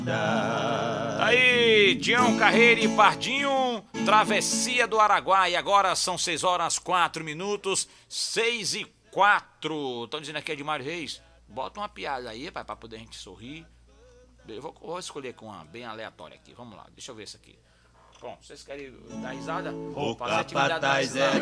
Aí, Tião Carreira e Pardinho, Travessia do Araguaia. Agora são 6h04, 6h04. Estão dizendo aqui é de Mário Reis. Bota uma piada aí, pai, pra poder a gente sorrir. Eu vou escolher com uma bem aleatória aqui. Vamos lá, deixa eu ver isso aqui. Bom, vocês querem dar risada? O capataz é...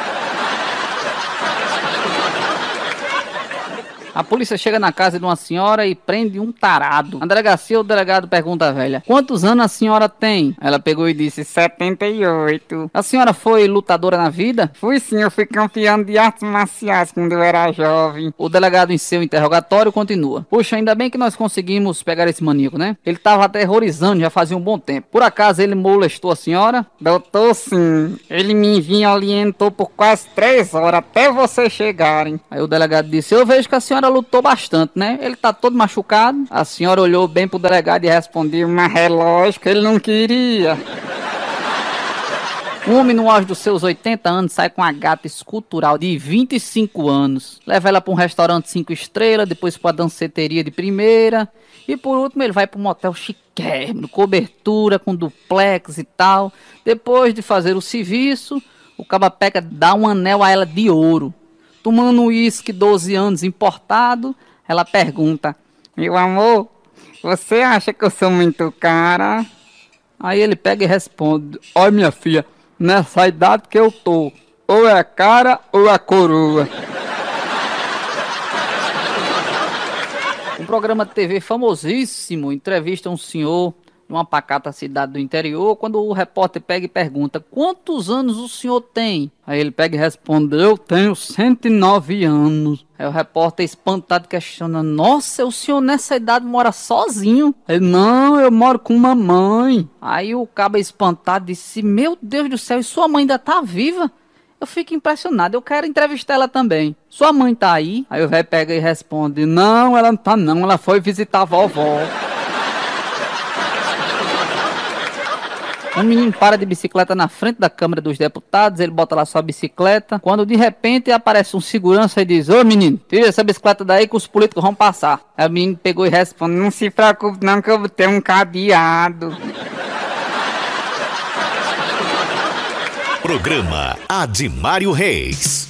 A polícia chega na casa de uma senhora e prende um tarado. Na delegacia, o delegado pergunta à velha: quantos anos a senhora tem? Ela pegou e disse: 78. A senhora foi lutadora na vida? Fui sim, eu fui campeão de artes marciais quando eu era jovem. O delegado, em seu interrogatório, continua: puxa, ainda bem que nós conseguimos pegar esse maníaco, né? Ele tava aterrorizando já fazia um bom tempo. Por acaso ele molestou a senhora? Doutor, sim. Ele me orientou por quase 3 horas até vocês chegarem. Aí o delegado disse: eu vejo que a senhora lutou bastante, né? Ele tá todo machucado. A senhora olhou bem pro delegado e respondeu: mas é lógico que ele não queria. Um homem no auge dos seus 80 anos sai com uma gata escultural de 25 anos. Leva ela pra um restaurante 5 estrelas, depois pra danceteria de primeira. E por último ele vai pra um motel chiquérrimo, cobertura com duplex e tal. Depois de fazer o serviço, o caba pega, dá um anel a ela de ouro. Tomando um uísque 12 anos importado, ela pergunta: meu amor, você acha que eu sou muito cara? Aí ele pega e responde: olha, minha filha, nessa idade que eu tô, ou é cara ou é coroa. Um programa de TV famosíssimo entrevista um senhor numa pacata cidade do interior, quando o repórter pega e pergunta: quantos anos o senhor tem? Aí ele pega e responde: eu tenho 109 anos. Aí o repórter, espantado, questiona: nossa, o senhor nessa idade mora sozinho? Ele: não, eu moro com mamãe. Aí o cabo, espantado, disse: meu Deus do céu, e sua mãe ainda tá viva? Eu fico impressionado, eu quero entrevistar ela também. Sua mãe tá aí? Aí o velho pega e responde: não, ela não tá não, ela foi visitar a vovó. Um menino para de bicicleta na frente da Câmara dos Deputados, ele bota lá sua bicicleta, quando de repente aparece um segurança e diz: ô menino, tira essa bicicleta daí que os políticos vão passar. Aí o menino pegou e responde: não se preocupe não que eu vou ter um cadeado. Programa Admário Reis.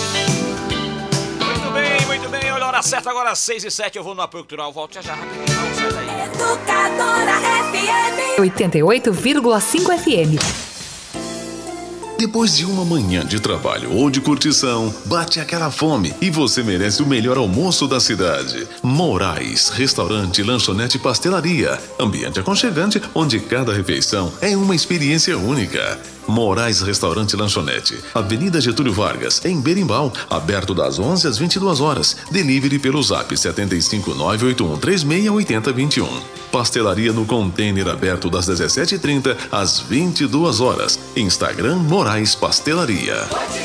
Muito bem, olha a hora certa agora, 6h07, eu vou no apoio cultural, volto já rapidinho, não sai daí. Educadora FM 88,5 FM. Depois de uma manhã de trabalho ou de curtição, bate aquela fome e você merece o melhor almoço da cidade. Moraes, restaurante, lanchonete e pastelaria. Ambiente aconchegante, onde cada refeição é uma experiência única. Moraes Restaurante e Lanchonete, Avenida Getúlio Vargas, em Berimbau, aberto das 11 às 22 horas. Delivery pelo Zap 75981368021. Pastelaria no container, aberto das 17h30 às 22 horas. Instagram Moraes Pastelaria.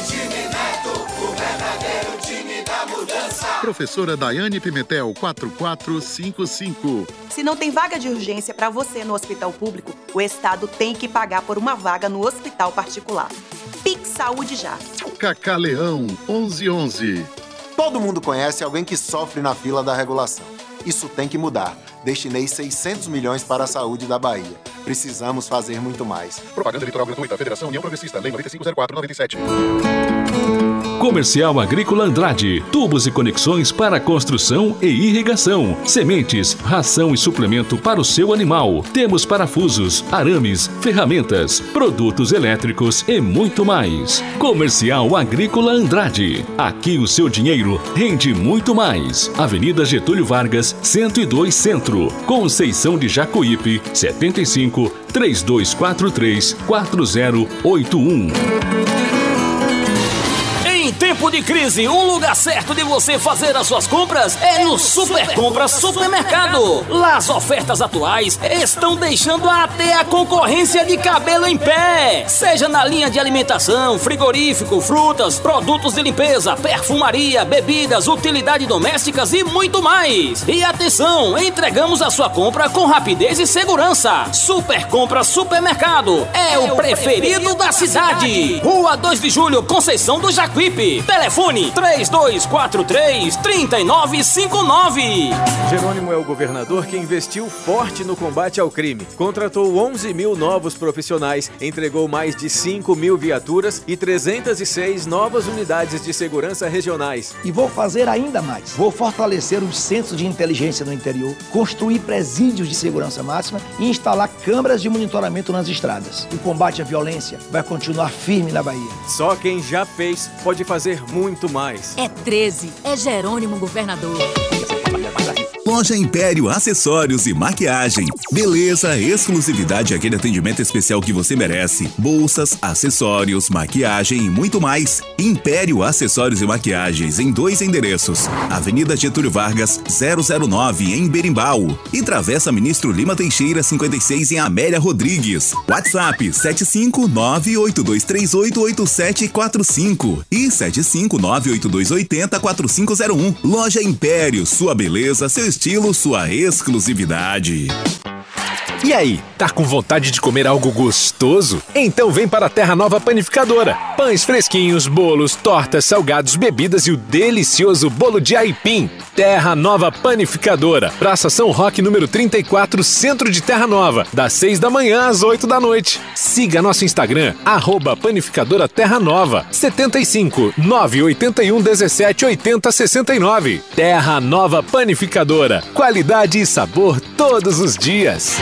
Professora Daiane Pimentel, 4455. Se não tem vaga de urgência para você no hospital público, o Estado tem que pagar por uma vaga no hospital particular. Pix Saúde já. Cacá Leão, 1111. Todo mundo conhece alguém que sofre na fila da regulação. Isso tem que mudar. Destinei 600 milhões para a saúde da Bahia. Precisamos fazer muito mais. Propaganda eleitoral gratuita. Federação União Progressista. Lei 9504/97. Comercial Agrícola Andrade. Tubos e conexões para construção e irrigação. Sementes, ração e suplemento para o seu animal. Temos parafusos, arames, ferramentas, produtos elétricos e muito mais. Comercial Agrícola Andrade. Aqui o seu dinheiro rende muito mais. Avenida Getúlio Vargas, 102 Centro. Conceição de Jacuípe, 75 3243 4081. Em tempo de crise, o lugar certo de você fazer as suas compras é no Super Compras Supermercado. Lá as ofertas atuais estão deixando até a concorrência de cabelo em pé. Seja na linha de alimentação, frigorífico, frutas, produtos de limpeza, perfumaria, bebidas, utilidades domésticas e muito mais. E atenção, entregamos a sua compra com rapidez e segurança. Super Compras Supermercado é o preferido da cidade. Rua 2 de Julho, Conceição do Jacuípe. Telefone 3243-3959. Jerônimo é o governador que investiu forte no combate ao crime. Contratou 11 mil novos profissionais, entregou mais de 5 mil viaturas e 306 novas unidades de segurança regionais. E vou fazer ainda mais. Vou fortalecer os centros de inteligência no interior, construir presídios de segurança máxima e instalar câmeras de monitoramento nas estradas. O combate à violência vai continuar firme na Bahia. Só quem já fez pode fazer muito mais. É 13. É Jerônimo governador. Loja Império Acessórios e Maquiagem. Beleza, exclusividade e aquele atendimento especial que você merece. Bolsas, acessórios, maquiagem e muito mais. Império Acessórios e Maquiagens em 2 endereços. Avenida Getúlio Vargas, 009 em Berimbau. E Travessa Ministro Lima Teixeira, 56 em Amélia Rodrigues. WhatsApp 75982388745 e 75982804501. Loja Império, sua beleza, seu estilo, sua exclusividade. E aí, tá com vontade de comer algo gostoso? Então vem para a Terra Nova Panificadora. Pães fresquinhos, bolos, tortas, salgados, bebidas e o delicioso bolo de aipim. Terra Nova Panificadora. Praça São Roque, número 34, Centro de Terra Nova. Das 6 da manhã às 8 da noite. Siga nosso Instagram, @Panificadora Terra Nova. 75 981 17 80 69. Terra Nova Panificadora. Qualidade e sabor todos os dias.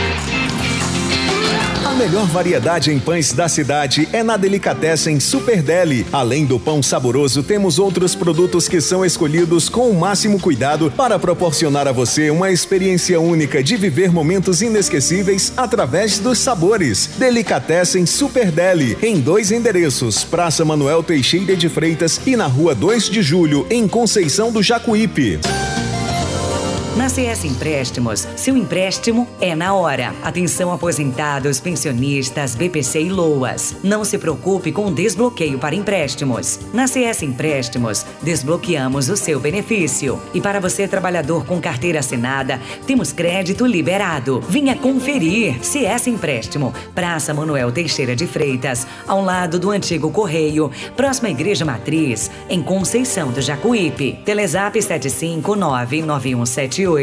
A melhor variedade em pães da cidade é na Delicatessen Super Deli. Além do pão saboroso, temos outros produtos que são escolhidos com o máximo cuidado para proporcionar a você uma experiência única de viver momentos inesquecíveis através dos sabores. Delicatessen Super Deli, em 2 endereços, Praça Manuel Teixeira de Freitas e na Rua 2 de Julho, em Conceição do Jacuípe. Na CS Empréstimos, seu empréstimo é na hora. Atenção aposentados, pensionistas, BPC e LOAS. Não se preocupe com o desbloqueio para empréstimos. Na CS Empréstimos, desbloqueamos o seu benefício. E para você, trabalhador com carteira assinada, temos crédito liberado. Venha conferir. CS Empréstimo, Praça Manuel Teixeira de Freitas, ao lado do antigo Correio, próxima à Igreja Matriz, em Conceição do Jacuípe. Telezap 7599178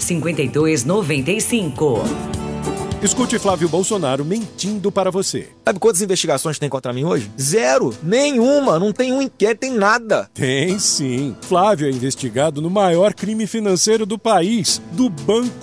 5295. Escute Flávio Bolsonaro mentindo para você. Sabe quantas investigações tem contra mim hoje? 0. Nenhuma. Não tem um inquérito, tem nada. Tem sim. Flávio é investigado no maior crime financeiro do país, do Banco